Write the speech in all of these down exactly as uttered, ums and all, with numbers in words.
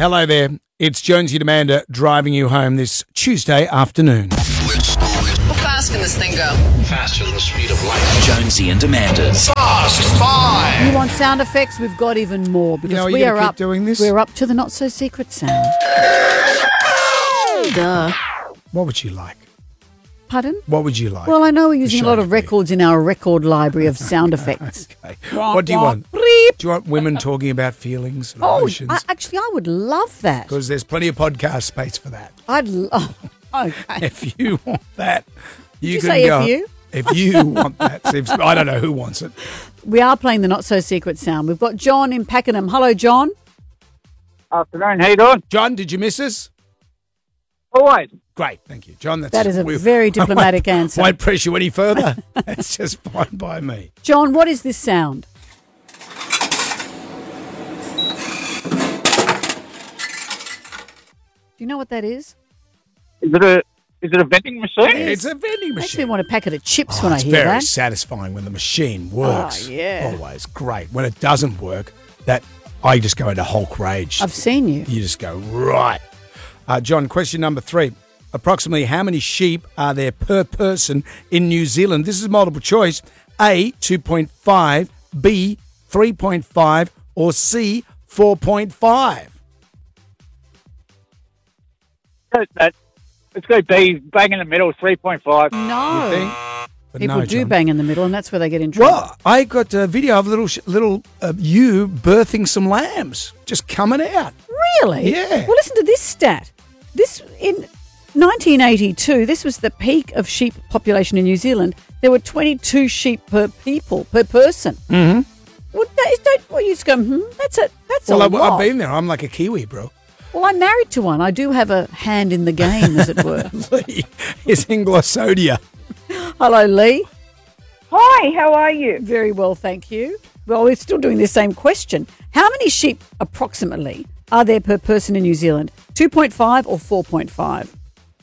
Hello there. It's Jonesy and Amanda driving you home this Tuesday afternoon. How fast can this thing go? Faster than the speed of light. Jonesy and Amanda's Fast Five. You want sound effects? We've got even more because You know, are you we gonna are keep up. doing this? We're up to the not so secret sound. Duh. What would you like? Pardon? What would you like? Well, I know we're using a show lot to of be. records in our record library of sound effects. Okay. What do you want? Do you want women talking about feelings and Oh, emotions? I, actually, I would love that. Because there's plenty of podcast space for that. I'd love. Okay. If you want that, you you can say if go. you? If you want that, if, I don't know who wants it. We are playing the not so secret sound. We've got John in Pakenham. Hello, John. Afternoon, how you doing? John, did you miss us? Always. Great, thank you, John. That's That is a we- very I diplomatic won't, answer. Won't press you any further. That's just fine by me. John, what is this sound? Do you know what that is? Is it a is it a vending machine? It's a vending Makes me machine. want a packet of chips Oh, when I it's hear very that. satisfying when the machine works. Oh, yeah. Always great. When it doesn't work, that I just go into Hulk rage. I've seen you. You just go, right. Uh, John, question number three. Approximately how many sheep are there per person in New Zealand? This is multiple choice. A, two point five, B, three point five, or C, four point five. That, that, it's going to be bang in the middle, three point five. No. You think? But People no, do John. bang in the middle, and that's where they get in trouble. Well, I got a video of little sh- little uh, you birthing some lambs just coming out. Really? Yeah. Well, listen to this stat. This in nineteen eighty-two, this was the peak of sheep population in New Zealand. There were twenty-two sheep per people per person. Mm-hmm. Well, that is, don't well, you just go. Hmm, that's a that's Well, a I, lot. I've been there. I'm like a Kiwi, bro. Well, I'm married to one. I do have a hand in the game, as it were. Lee is in Glossodia. Hello, Lee. Hi, how are you? Very well, thank you. Well, we're still doing the same question. How many sheep, approximately, are there per person in New Zealand? two point five or four point five?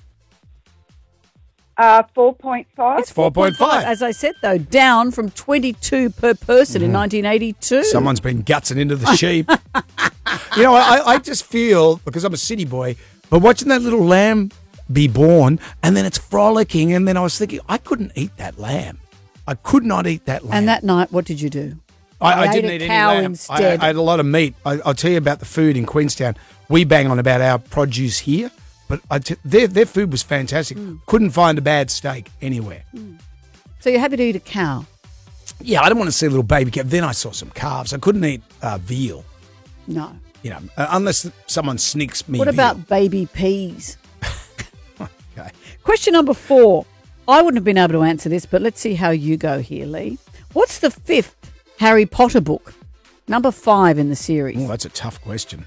Uh, four point five. It's four point five. As I said, though, down from twenty-two per person in nineteen eighty-two. Someone's been gutsing into the sheep. You know, I, I just feel, because I'm a city boy, but watching that little lamb be born and then it's frolicking, and then I was thinking, I couldn't eat that lamb. I could not eat that lamb. And that night, what did you do? I, I I didn't ate a eat cow any lamb. instead. I, I had a lot of meat. I, I'll tell you about the food in Queenstown. We bang on about our produce here, but I t- their, their food was fantastic. Mm. Couldn't find a bad steak anywhere. So you're happy to eat a cow? Yeah, I didn't want to see a little baby calf. Then I saw some calves. I couldn't eat uh, veal, No. you know, uh, unless someone sneaks me What veal. about baby peas? Okay. Question number four. I wouldn't have been able to answer this, but let's see how you go here, Lee. What's the fifth Harry Potter book? Number five in the series. Oh, that's a tough question.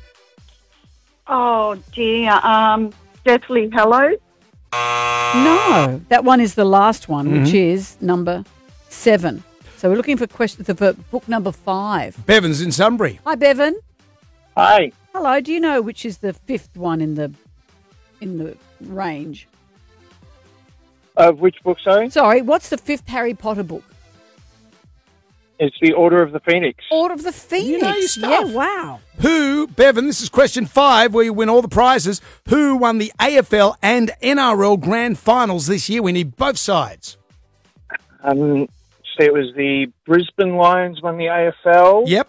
Oh dear. Um, Deathly Hallows. No, that one is the last one, Mm-hmm. which is number seven. So we're looking for question for book number five. Bevan's in Sunbury. Hi, Bevan. Hi. Hello. Do you know which is the fifth one in the in the range? Of which book, sorry? Sorry, what's the fifth Harry Potter book? It's the Order of the Phoenix. Order of the Phoenix. You know your stuff. Yeah, wow. Who, Bevan, this is question five, where you win all the prizes. Who won the A F L and N R L grand finals this year? We need both sides. Um, so it was the Brisbane Lions won the A F L. Yep.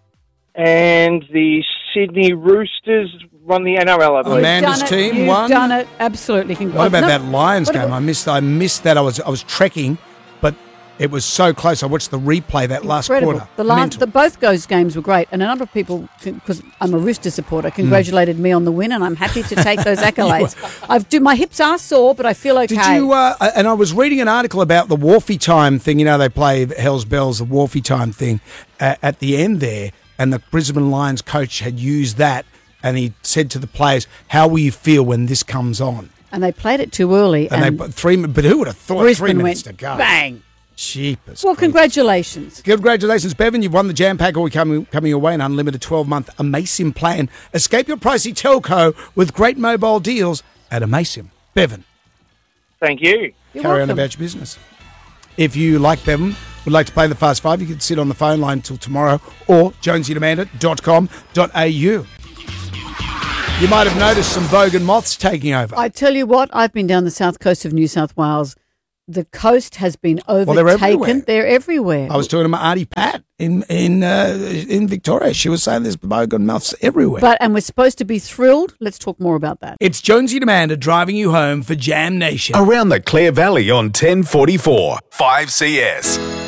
And the Sydney Roosters won the N R L, I believe. Amanda's You've done it. team You've won. done it. Absolutely. Congrats. What about No, that Lions what game? about- I missed. I missed that. I was. I was trekking, but it was so close. I watched the replay that last Incredible. quarter. The last, Mental. the, both those games were great, and a number of people, because I'm a Rooster supporter, congratulated me on the win, and I'm happy to take those accolades. I've do my hips are sore, but I feel okay. Did you? Uh, and I was reading an article about the Wharfie time thing. You know, they play Hell's Bells, the Wharfie time thing uh, at the end there, and the Brisbane Lions coach had used that, and he said to the players, "How will you feel when this comes on?" And they played it too early, And, and, they put three. But who would have thought Brisbane three minutes went to go? bang. Cheapest. Well, congratulations. Congratulations, Bevan. You've won the Jam Pack, or coming, coming your way, an unlimited twelve-month Amasim plan. Escape your pricey telco with great mobile deals at Amasim. Bevan, Thank you. You're carry on welcome. about your business. If you, like Bevan, would like to play the Fast Five, you can sit on the phone line until tomorrow or jonesy and amanda dot com dot a u. You might have noticed some bogan moths taking over. I tell you what, I've been down the south coast of New South Wales. The coast has been overtaken. they're everywhere. They're everywhere. I was talking to my auntie Pat in in uh, in Victoria. She was saying there's bogan moths everywhere. But and we're supposed to be thrilled. Let's talk more about that. It's Jonesy and Amanda driving you home for Jam Nation. Around the Clare Valley on ten forty-four, five C S.